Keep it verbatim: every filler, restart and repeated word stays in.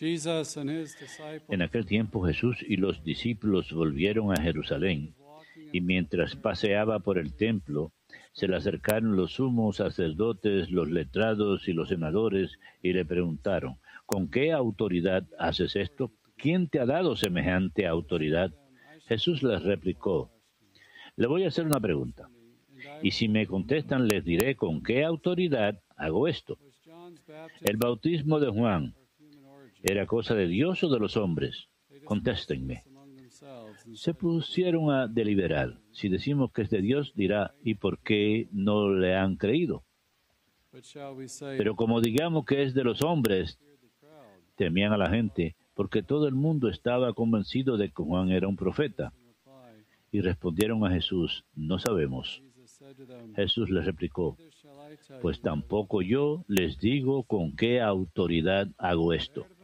En aquel tiempo Jesús y los discípulos volvieron a Jerusalén, y mientras paseaba por el templo, se le acercaron los sumos sacerdotes, los letrados y los senadores, y le preguntaron: ¿con qué autoridad haces esto? ¿Quién te ha dado semejante autoridad? Jesús les replicó: le voy a hacer una pregunta, y si me contestan les diré con qué autoridad hago esto. ¿El bautismo de Juan era cosa de Dios o de los hombres? Contéstenme. Se pusieron a deliberar. Si decimos que es de Dios, dirá: ¿y por qué no le han creído? Pero como digamos que es de los hombres, temían a la gente, porque todo el mundo estaba convencido de que Juan era un profeta. Y respondieron a Jesús: no sabemos. Jesús les replicó: pues tampoco yo les digo con qué autoridad hago esto.